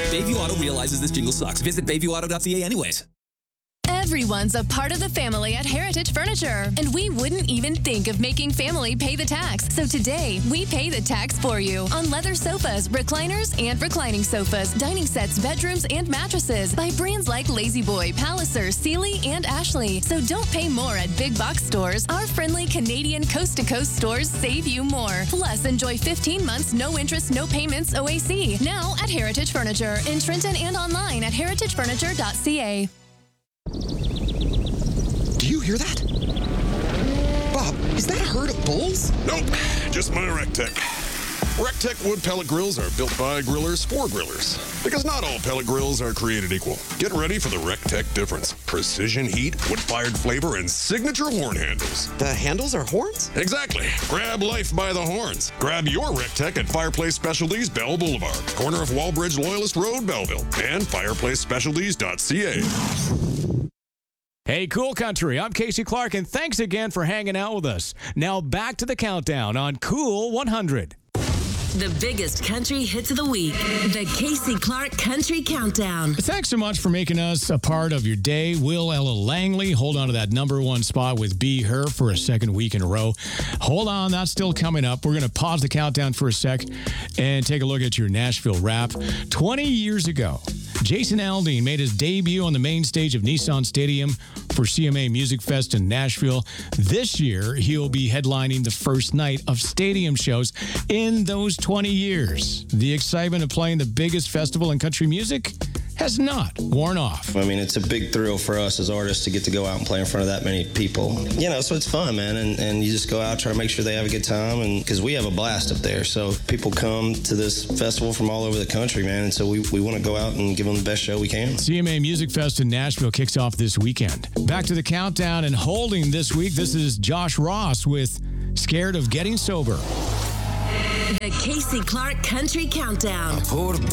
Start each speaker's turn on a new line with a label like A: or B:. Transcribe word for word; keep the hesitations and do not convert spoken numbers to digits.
A: Bayview Auto realizes this jingle sucks. Visit bayview auto dot c a anyways.
B: Everyone's a part of the family at Heritage Furniture, and we wouldn't even think of making family pay the tax. So today, we pay the tax for you on leather sofas, recliners, and reclining sofas, dining sets, bedrooms, and mattresses by brands like Lazy Boy, Palliser, Sealy, and Ashley. So don't pay more at big box stores. Our friendly Canadian coast-to-coast stores save you more. Plus, enjoy fifteen months, no interest, no payments O A C. Now at Heritage Furniture in Trenton and online at heritage furniture dot c a.
C: Do you hear that? Bob, is that a herd of bulls?
D: Nope, just my RecTech. RecTech wood pellet grills are built by grillers for grillers. Because not all pellet grills are created equal. Get ready for the RecTech difference. Precision heat, wood-fired flavor, and signature horn handles.
C: The handles are horns?
D: Exactly. Grab life by the horns. Grab your RecTech at Fireplace Specialties, Bell Boulevard, corner of Wallbridge Loyalist Road, Belleville, and fireplace specialties dot c a.
E: Hey, Cool Country, I'm Casey Clark, and thanks again for hanging out with us. Now back to the countdown on Cool one hundred.
F: The biggest country hits of the week. The Casey Clark Country Countdown.
E: Thanks so much for making us a part of your day. Will Ella Langley hold on to that number one spot with Be Her for a second week in a row. Hold on, that's still coming up. We're going to pause the countdown for a sec and take a look at your Nashville rap. twenty years ago, Jason Aldean made his debut on the main stage of Nissan Stadium for C M A Music Fest in Nashville. This year, he'll be headlining the first night of stadium shows in those twenty years. The excitement of playing the biggest festival in country music has not worn off.
G: I mean, it's a big thrill for us as artists to get to go out and play in front of that many people. You know, so it's fun, man, and, and you just go out, try to make sure they have a good time, and because we have a blast up there. So people come to this festival from all over the country, man, and so we, we want to go out and give them the best show we can.
E: C M A Music Fest in Nashville kicks off this weekend. Back to the countdown and holding this week, this is Josh Ross with Scared of Getting Sober.
F: The Casey Clark Country Countdown.